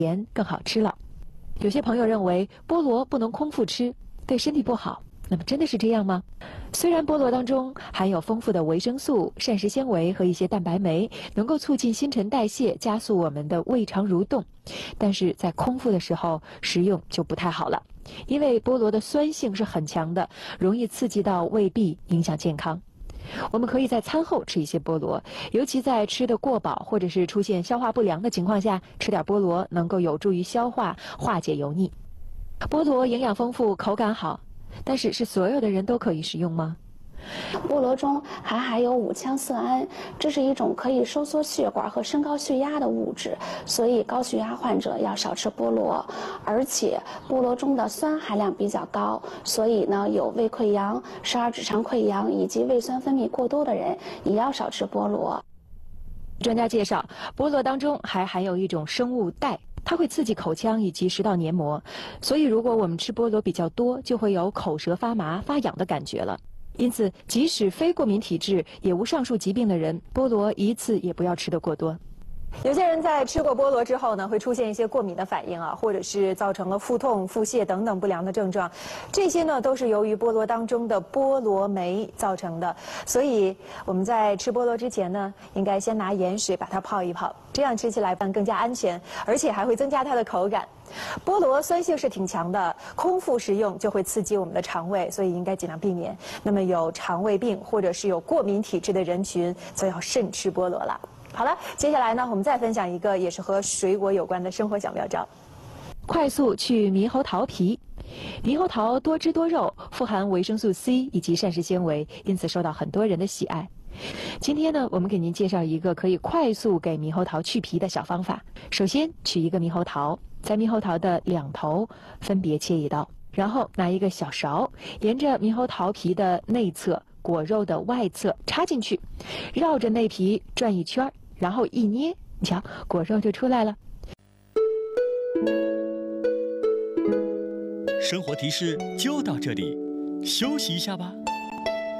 甜更好吃了。有些朋友认为菠萝不能空腹吃，对身体不好。那么真的是这样吗？虽然菠萝当中含有丰富的维生素、膳食纤维和一些蛋白酶，能够促进新陈代谢，加速我们的胃肠蠕动，但是在空腹的时候食用就不太好了，因为菠萝的酸性是很强的，容易刺激到胃壁，影响健康。我们可以在餐后吃一些菠萝，尤其在吃得过饱或者是出现消化不良的情况下，吃点菠萝能够有助于消化，化解油腻。菠萝营养丰富，口感好，但是所有的人都可以食用吗？ 菠萝中还含有五羟色胺，这是一种可以收缩血管和升高血压的物质，所以高血压患者要少吃菠萝。而且菠萝中的酸含量比较高，所以呢，有胃溃疡、十二指肠溃疡以及胃酸分泌过多的人也要少吃菠萝。 专家介绍，菠萝当中还含有一种生物锑，它会刺激口腔以及食道黏膜，所以如果我们吃菠萝比较多，就会有口舌发麻、发痒的感觉了。因此，即使非过敏体质也无上述疾病的人，菠萝一次也不要吃得过多。有些人在吃过菠萝之后呢，会出现一些过敏的反应啊，或者是造成了腹痛、腹泻等等不良的症状，这些呢都是由于菠萝当中的菠萝酶造成的。所以我们在吃菠萝之前呢，应该先拿盐水把它泡一泡，这样吃起来更加安全，而且还会增加它的口感。菠萝酸性是挺强的，空腹食用就会刺激我们的肠胃，所以应该尽量避免。那么有肠胃病或者是有过敏体质的人群，则要慎吃菠萝了。好了，接下来呢，我们再分享一个也是和水果有关的生活小妙招。快速去猕猴桃皮。猕猴桃多汁多肉，富含维生素 C 以及膳食纤维，因此受到很多人的喜爱。今天呢，我们给您介绍一个可以快速给猕猴桃去皮的小方法。首先，取一个猕猴桃，在猕猴桃的两头分别切一刀，然后拿一个小勺，沿着猕猴桃皮的内侧、果肉的外侧插进去，绕着内皮转一圈，然后一捏，你瞧，果肉就出来了。 生活提示就到这里，休息一下吧。